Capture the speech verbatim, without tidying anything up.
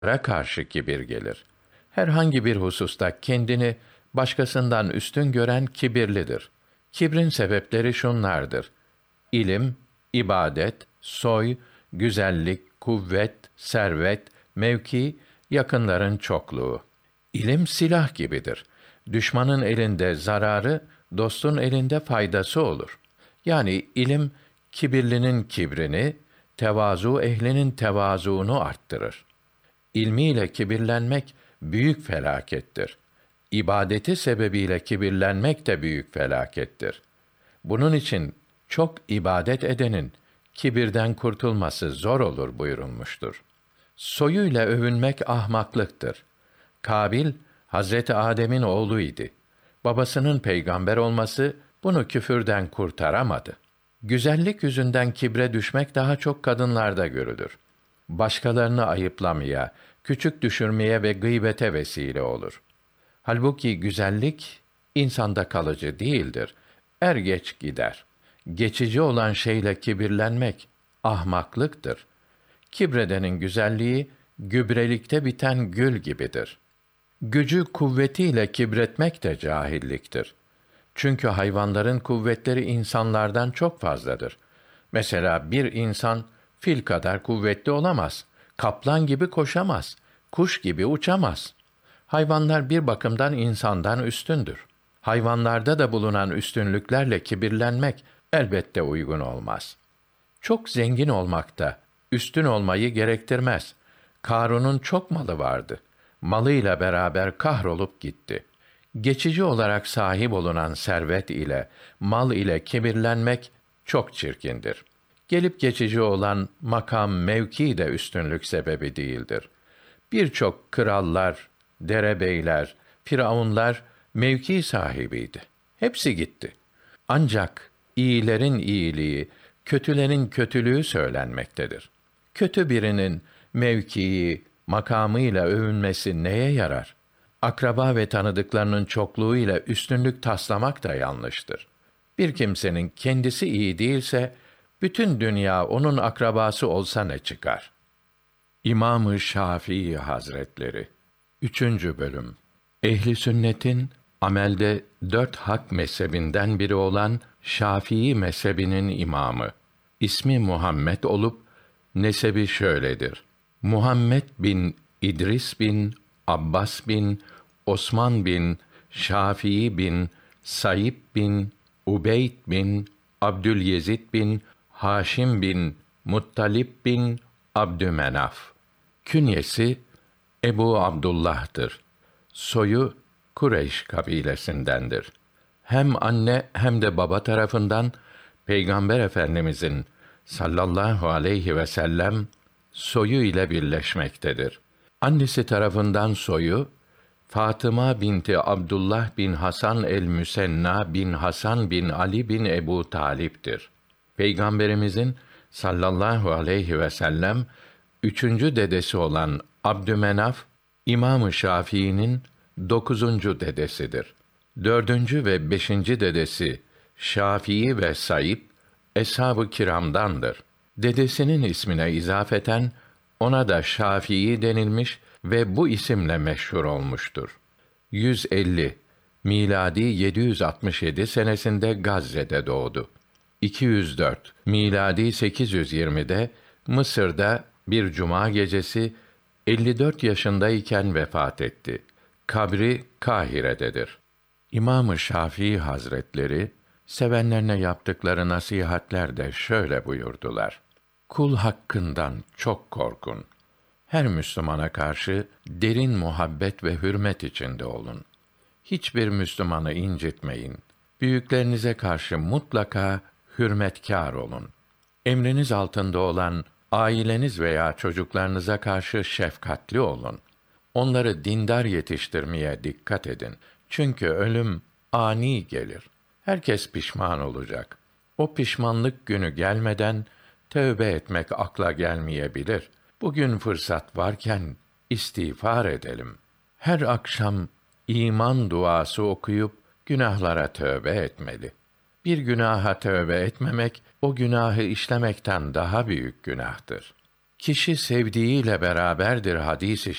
karşı kibir gelir. Herhangi bir hususta kendini başkasından üstün gören kibirlidir. Kibrin sebepleri şunlardır: İlim, ibadet, soy, güzellik, kuvvet, servet, mevki, yakınların çokluğu. İlim silah gibidir. Düşmanın elinde zararı, dostun elinde faydası olur. Yani ilim, kibirlinin kibrini, tevazu ehlinin tevazuunu arttırır. İlmiyle kibirlenmek büyük felakettir. İbadeti sebebiyle kibirlenmek de büyük felakettir. Bunun için çok ibadet edenin kibirden kurtulması zor olur buyurulmuştur. Soyuyla övünmek ahmaklıktır. Kabil, Hazreti Adem'in oğlu idi. Babasının peygamber olması bunu küfürden kurtaramadı. Güzellik yüzünden kibre düşmek daha çok kadınlarda görülür. Başkalarını ayıplamaya, küçük düşürmeye ve gıybete vesile olur. Halbuki güzellik insanda kalıcı değildir. Er geç gider. Geçici olan şeyle kibirlenmek ahmaklıktır. Kibredenin güzelliği gübrelikte biten gül gibidir. Gücü kuvvetiyle kibretmek de cahilliktir. Çünkü hayvanların kuvvetleri insanlardan çok fazladır. Mesela bir insan fil kadar kuvvetli olamaz, kaplan gibi koşamaz, kuş gibi uçamaz. Hayvanlar bir bakımdan insandan üstündür. Hayvanlarda da bulunan üstünlüklerle kibirlenmek elbette uygun olmaz. Çok zengin olmak da üstün olmayı gerektirmez. Karun'un çok malı vardı. Malıyla beraber kahrolup gitti. Geçici olarak sahip olunan servet ile, mal ile kibirlenmek çok çirkindir. Gelip geçici olan makam, mevki de üstünlük sebebi değildir. Birçok krallar, derebeyler, firavunlar mevki sahibiydi. Hepsi gitti. Ancak iyilerin iyiliği, kötülerin kötülüğü söylenmektedir. Kötü birinin mevkii, makamıyla övünmesi neye yarar? Akraba ve tanıdıklarının çokluğuyla üstünlük taslamak da yanlıştır. Bir kimsenin kendisi iyi değilse, bütün dünya onun akrabası olsa ne çıkar? İmam-ı Şafii Hazretleri üçüncü bölüm. Ehli sünnetin amelde dört hak mezhebinden biri olan Şafii mezhebinin imamı. İsmi Muhammed olup nesebi şöyledir: Muhammed bin İdris bin Abbas bin Osman bin Şafii bin Said bin Ubeyd bin Abdülyezid bin Haşim bin Muttalib bin Abdümenaf. Künyesi Ebu Abdullah'tır. Soyu Kureyş kabilesindendir. Hem anne hem de baba tarafından Peygamber Efendimizin sallallahu aleyhi ve sellem soyu ile birleşmektedir. Annesi tarafından soyu Fatıma binti Abdullah bin Hasan el-Müsenna bin Hasan bin Ali bin Ebu Talip'tir. Peygamberimizin sallallahu aleyhi ve sellem üçüncü dedesi olan Abdümenaf, İmam-ı Şafii'nin dokuzuncu dedesidir. Dördüncü ve beşinci dedesi Şafii ve Said, eshab-ı kiramdandır. Dedesinin ismine izafeten ona da Şafii denilmiş ve bu isimle meşhur olmuştur. yüz elli miladi yedi yüz altmış yedi senesinde Gazze'de doğdu. iki yüz dört miladi sekiz yüz yirmide Mısır'da bir cuma gecesi elli dört yaşındayken vefat etti. Kabri Kahire'dedir. İmam-ı Şafii Hazretleri sevenlerine yaptıkları nasihatlerde şöyle buyurdular: Kul hakkından çok korkun. Her Müslümana karşı derin muhabbet ve hürmet içinde olun. Hiçbir Müslümanı incitmeyin. Büyüklerinize karşı mutlaka hürmetkâr olun. Emriniz altında olan aileniz veya çocuklarınıza karşı şefkatli olun. Onları dindar yetiştirmeye dikkat edin. Çünkü ölüm ani gelir. Herkes pişman olacak. O pişmanlık günü gelmeden tövbe etmek akla gelmeyebilir. Bugün fırsat varken istiğfar edelim. Her akşam iman duası okuyup günahlara tövbe etmeli. Bir günaha tövbe etmemek, o günahı işlemekten daha büyük günahtır. Kişi sevdiğiyle beraberdir hadisi